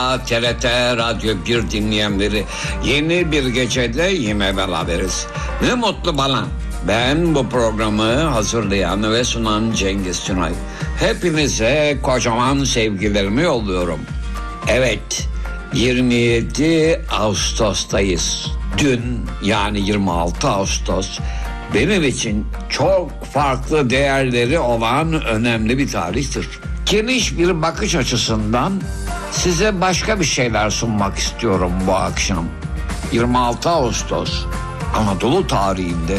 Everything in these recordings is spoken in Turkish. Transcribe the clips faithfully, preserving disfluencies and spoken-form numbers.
T R T Radyo bir dinleyenleri, yeni bir gecede yine beraberiz. Ne mutlu bana. Ben bu programı hazırlayan ve sunan Cengiz Tünay. Hepinize kocaman sevgilerimi yolluyorum. Evet, yirmi yedi Ağustos'tayız. Dün, yani yirmi altı Ağustos, benim için çok farklı değerleri olan önemli bir tarihtir. Geniş bir bakış açısından size başka bir şeyler sunmak istiyorum bu akşam. yirmi altı Ağustos Anadolu tarihinde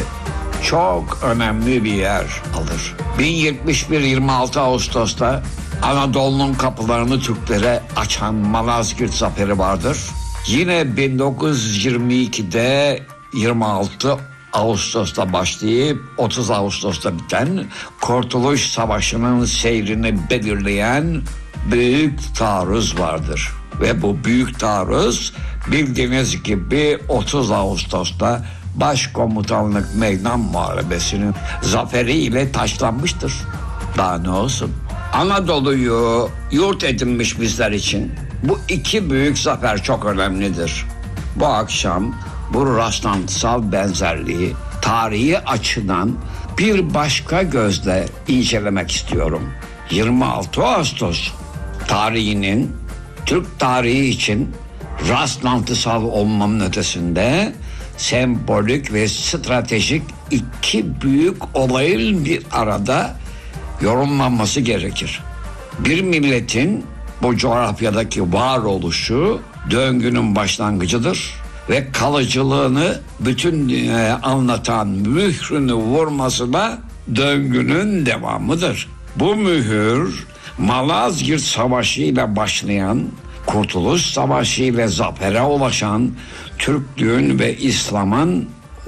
çok önemli bir yer alır. bin yetmiş bir yirmi altı Ağustos'ta Anadolu'nun kapılarını Türklere açan Malazgirt Zaferi vardır. Yine bin dokuz yüz yirmi ikide yirmi altı Ağustos'ta başlayıp otuz Ağustos'ta biten Kurtuluş Savaşı'nın seyrini belirleyen Büyük Taarruz vardır. Ve bu Büyük Taarruz bildiğiniz gibi otuz Ağustos'ta Başkomutanlık Meydan Muharebesi'nin zaferiyle taçlanmıştır. Daha ne olsun? Anadolu'yu yurt edinmiş bizler için bu iki büyük zafer çok önemlidir. Bu akşam bu rastlantısal benzerliği tarihi açıdan bir başka gözle incelemek istiyorum. yirmi altı Ağustos tarihinin Türk tarihi için rastlantısal olmanın ötesinde sembolik ve stratejik iki büyük olayın bir arada yorumlanması gerekir. Bir milletin bu coğrafyadaki varoluşu döngünün başlangıcıdır ve kalıcılığını bütün dünyaya anlatan mührünü vurması da döngünün devamıdır. Bu mühür Malazgirt Savaşı ile başlayan, Kurtuluş Savaşı ile zafere ulaşan Türklüğün ve İslam'ın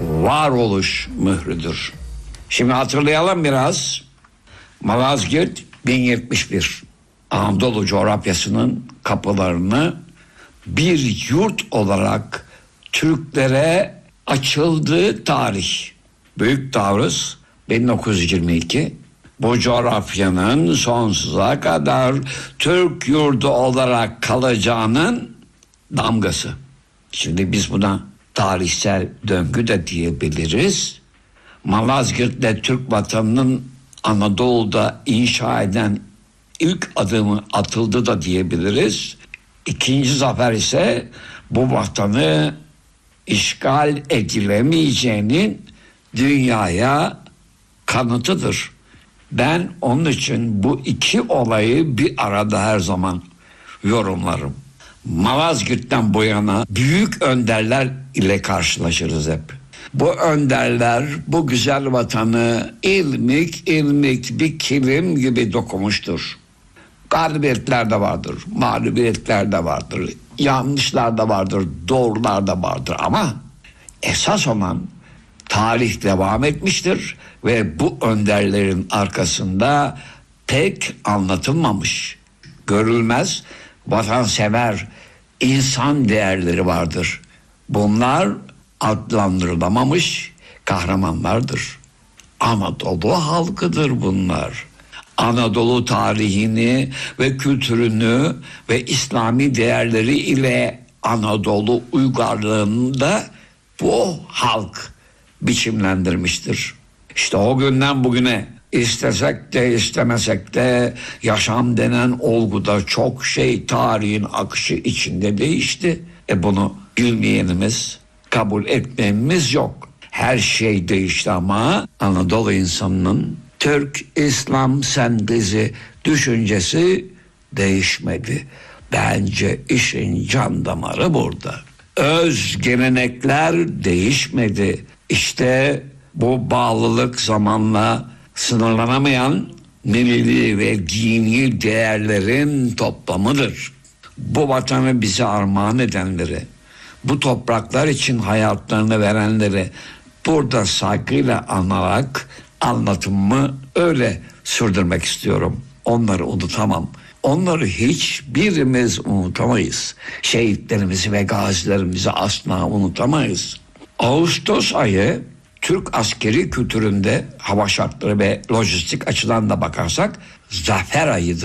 varoluş mührüdür. Şimdi hatırlayalım biraz. Malazgirt bin yetmiş bir Anadolu coğrafyasının kapılarını bir yurt olarak Türklere açıldığı tarih. Büyük Taarruz bin dokuz yüz yirmi iki bu coğrafyanın sonsuza kadar Türk yurdu olarak kalacağının damgası. Şimdi biz buna tarihsel döngü de diyebiliriz. Malazgirt'le Türk vatanının Anadolu'da inşa eden ilk adımı atıldı da diyebiliriz. İkinci zafer ise bu vatanı işgal edilemeyeceğinin dünyaya kanıtıdır. Ben onun için bu iki olayı bir arada her zaman yorumlarım. Malazgirt'ten bu yana büyük önderler ile karşılaşırız hep. Bu önderler bu güzel vatanı ilmik ilmik bir kilim gibi dokumuştur. Galibiyetler de vardır, mağlubiyetler de vardır, yanlışlar da vardır, doğrular da vardır ama esas olan tarih devam etmiştir ve bu önderlerin arkasında pek anlatılmamış, görülmez, vatansever insan değerleri vardır. Bunlar adlandırılamamış kahramanlardır. Anadolu halkıdır bunlar. Anadolu tarihini ve kültürünü ve İslami değerleri ile Anadolu uygarlığında bu halk biçimlendirmiştir. İşte o günden bugüne istesek de istemesek de yaşam denen olguda çok şey tarihin akışı içinde değişti. E bunu bilmeyenimiz, kabul etmemiz yok. Her şey değişti ama Anadolu insanının Türk İslam sentezi düşüncesi değişmedi. Bence işin can damarı burada. Öz gelenekler değişmedi. İşte bu bağlılık zamanla sınırlanamayan milli ve dini değerlerin toplamıdır. Bu vatanı bize armağan edenleri, bu topraklar için hayatlarını verenleri burada saygıyla anarak anlatımımı öyle sürdürmek istiyorum. Onları unutamam. Onları hiçbirimiz unutamayız. Şehitlerimizi ve gazilerimizi asla unutamayız. Ağustos ayı Türk askeri kültüründe hava şartları ve lojistik açıdan da bakarsak zafer ayıdır.